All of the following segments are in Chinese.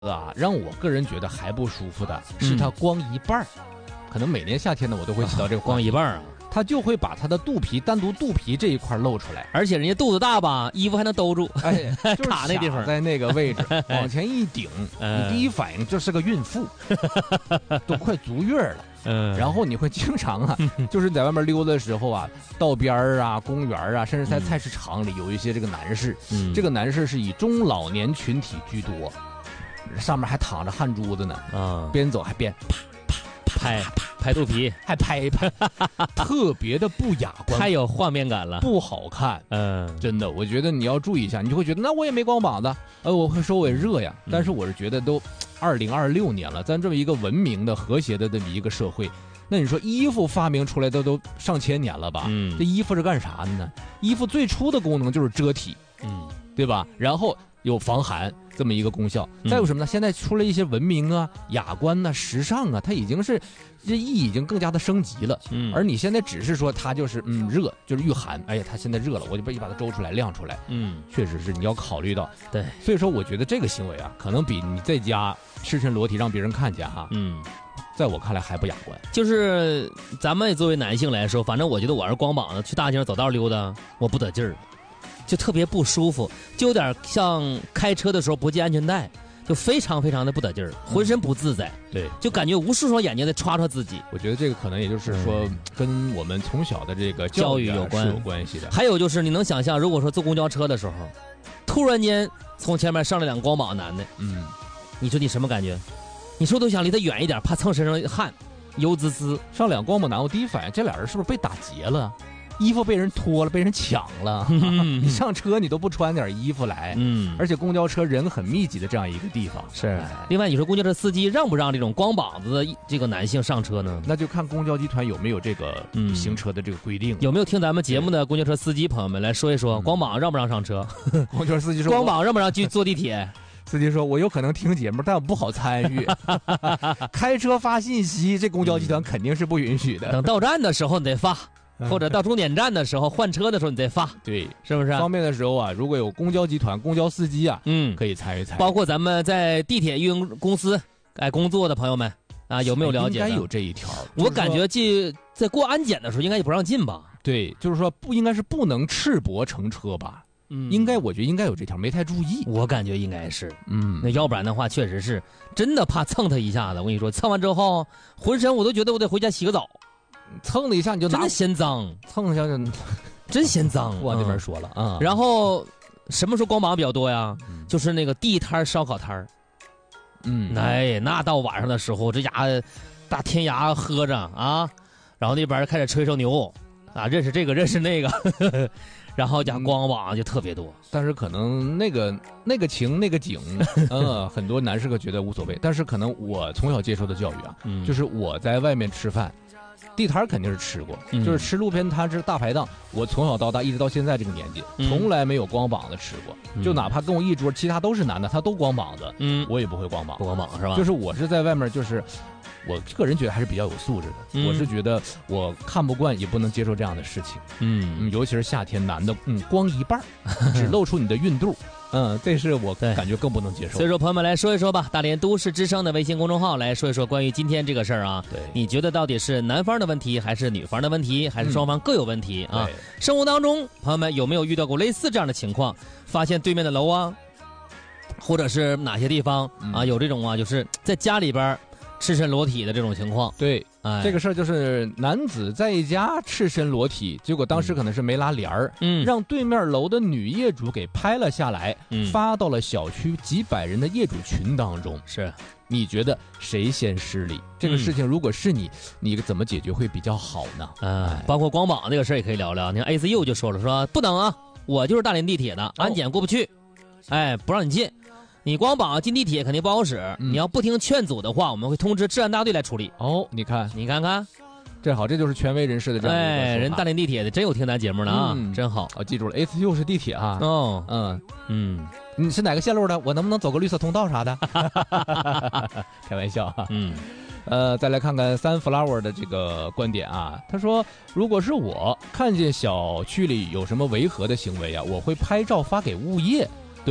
让我个人觉得还不舒服的是它光一半儿。可能每年夏天呢，我都会提到这个光一半啊， 它就会把它的肚皮单独肚皮这一块露出来， 而且人家肚子大吧，衣服还能兜住， 哎，就是卡那地方， 在那个位置往前一顶，你第一反应就是个孕妇，都快足月了。然后你会经常啊，就是在外面溜达的时候啊，道边啊、公园啊，甚至在菜市场里有一些这个男士，这个男士是以中老年群体居多，上面还躺着汗珠子呢，边走还边拍肚皮， 还拍，特别的不雅观， 太有画面感了， 不好看。真的，我觉得你要注意一下，你就会觉得那我也没光膀子，我会说我也热呀，但是我是觉得都2026年了，咱这么一个文明的、和谐的这么一个社会，那你说衣服发明出来的都上千年了吧？这衣服是干啥的呢？衣服最初的功能就是遮体，对吧？然后有防寒这么一个功效。再有什么呢？现在出了一些文明啊、雅观啊、时尚啊，它已经是这意义已经更加的升级了。而你现在只是说它就是热，就是御寒。哎呀，它现在热了，我就把它周出来、晾出来。确实是你要考虑到。 对， 所以说我觉得这个行为啊，可能比你在家赤身裸体让别人看见哈，在我看来还不雅观。 就是咱们作为男性来说，反正我觉得我是光膀子去大街上走道溜达，我不得劲儿。就特别不舒服，就有点像开车的时候不系安全带，就非常非常的不得劲儿，浑身不自在。 对， 就感觉无数双眼睛在刷自己。 我觉得这个可能也就是说，跟我们从小的这个教育有关系的。 还有就是你能想象，如果说坐公交车的时候，突然间从前面上来两个光膀男的，你说你什么感觉？你说都想离他远一点，怕蹭身上汗，油滋滋。 上两个光膀男，我第一反应这俩人是不是被打劫了？衣服被人脱了，被人抢了。你上车你都不穿点衣服来，而且公交车人很密集的这样一个地方。 是。另外，你说公交车司机让不让这种光膀子的这个男性上车呢？ 那就看公交集团有没有这个行车的这个规定。 有没有听咱们节目的公交车司机朋友们来说一说，光膀让不让上车？ 公交车司机说， 光膀让不让去坐地铁？ 司机说：“我有可能听节目，但我不好参与。开车发信息，这公交集团肯定是不允许的。 等到站的时候你得发。”或者到终点站的时候换车的时候你再发， 对， 是不是？ 方便的时候啊，如果有公交集团、公交司机啊，可以参与。 包括咱们在地铁运营公司工作的朋友们啊，有没有了解？ 应该有这一条。 我感觉在过安检的时候应该也不让进吧？ 对，就是说应该是不能赤膊乘车吧？我觉得应该有这条，没太注意。 我感觉应该是，那要不然的话，确实是真的怕蹭他一下子。我跟你说，蹭完之后，浑身我都觉得我得回家洗个澡。 蹭了一下你就真的嫌脏， 蹭一下真嫌脏。 我那边说了啊。 然后什么时候光膀比较多呀？就是那个地摊烧烤摊儿。那到晚上的时候，这家伙大天涯喝着啊，然后那边开始吹手牛啊，认识这个认识那个，然后家光膀就特别多。 但是可能那个情那个景，很多男士可觉得无所谓。但是可能我从小接受的教育啊，就是我在外面吃饭。地摊肯定是吃过，就是吃路边摊是大排档。我从小到大一直到现在这个年纪，从来没有光膀子吃过。就哪怕跟我一桌，其他都是男的，他都光膀子，我也不会光膀。 不光膀是吧？ 就是我是在外面，就是我个人觉得还是比较有素质的。我是觉得我看不惯，也不能接受这样的事情。尤其是夏天，男的光一半，只露出你的孕肚。这是我感觉更不能接受。 所以说，朋友们来说一说吧，大连都市之声的微信公众号来说一说关于今天这个事儿啊。 对， 你觉得到底是男方的问题，还是女方的问题，还是双方各有问题啊？生活当中，朋友们有没有遇到过类似这样的情况？发现对面的楼啊，或者是哪些地方啊，有这种啊，就是在家里边赤身裸体的这种情况？ 对。这个事儿就是男子在家赤身裸体，结果当时可能是没拉帘儿，让对面楼的女业主给拍了下来，发到了小区几百人的业主群当中。 是， 你觉得谁先失礼？这个事情如果是你怎么解决会比较好呢？ 包括光膀这个事儿也可以聊聊。你看 ACU 就说了，说不等啊，我就是大连地铁的，安检过不去，不让你进。你光膀进地铁肯定不好使，你要不听劝阻的话，我们会通知治安大队来处理。 你看看， 这好，这就是权威人士的这样一个说法。 人大连地铁的真有听咱节目的啊，真好。 记住了 ，ACU 是地铁啊。你是哪个线路的？我能不能走个绿色通道啥的？开玩笑啊。再来看看Sunflower 的这个观点啊，他说，如果是我看见小区里有什么违和的行为啊，我会拍照发给物业。对，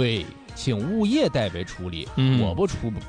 请物业代为处理，我不